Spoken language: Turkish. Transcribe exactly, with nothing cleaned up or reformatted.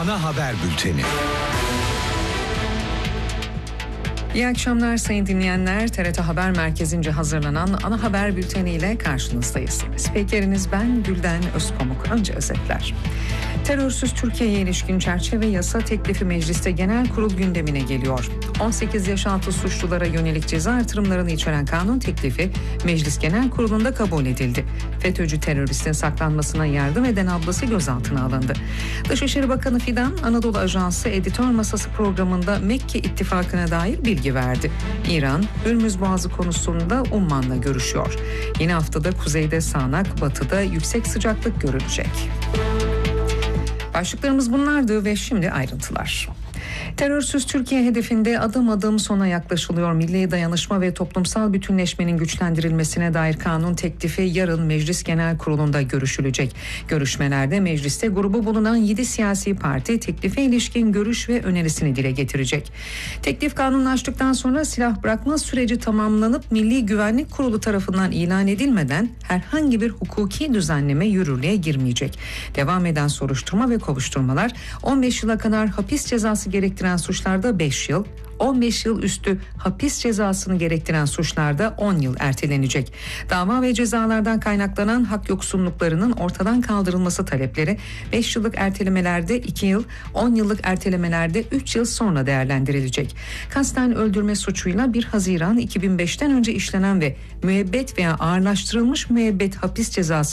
Ana Haber Bülteni. İyi akşamlar sayın dinleyenler. T R T Haber Merkezi'nce hazırlanan Ana Haber Bülteni ile karşınızdayız. Spikeriniz ben Gülden Özpamuk. Önce özetler. Terörsüz Türkiye'ye ilişkin çerçeve yasa teklifi mecliste genel kurul gündemine geliyor. on sekiz yaş altı suçlulara yönelik ceza artırımlarını içeren kanun teklifi Meclis Genel Kurulu'nda kabul edildi. FETÖ'cü teröristin saklanmasına yardım eden ablası gözaltına alındı. Dışişleri Bakanı Fidan, Anadolu Ajansı Editör Masası programında Mekke İttifakı'na dair bilgi verdi. İran, Hürmüz Boğazı konusunda Umman'la görüşüyor. Yeni haftada kuzeyde sağanak, batıda yüksek sıcaklık görülecek. Başlıklarımız bunlardı ve şimdi ayrıntılar. Terörsüz Türkiye hedefinde adım adım sona yaklaşılıyor. Milli dayanışma ve toplumsal bütünleşmenin güçlendirilmesine dair kanun teklifi yarın Meclis Genel Kurulu'nda görüşülecek. Görüşmelerde mecliste grubu bulunan yedi siyasi parti teklife ilişkin görüş ve önerisini dile getirecek. Teklif kanunlaştıktan sonra silah bırakma süreci tamamlanıp Milli Güvenlik Kurulu tarafından ilan edilmeden herhangi bir hukuki düzenleme yürürlüğe girmeyecek. Devam eden soruşturma ve kovuşturmalar on beş yıla kadar hapis cezası gerektiren suçlarda beş yıl, on beş yıl üstü hapis cezasını gerektiren suçlarda on yıl ertelenecek. Dava ve cezalardan kaynaklanan hak yoksunluklarının ortadan kaldırılması talepleri beş yıllık ertelemelerde iki yıl, on yıllık ertelemelerde üç yıl sonra değerlendirilecek. Kasten öldürme suçuyla bir Haziran iki bin beşten önce işlenen ve müebbet veya ağırlaştırılmış müebbet hapis cezası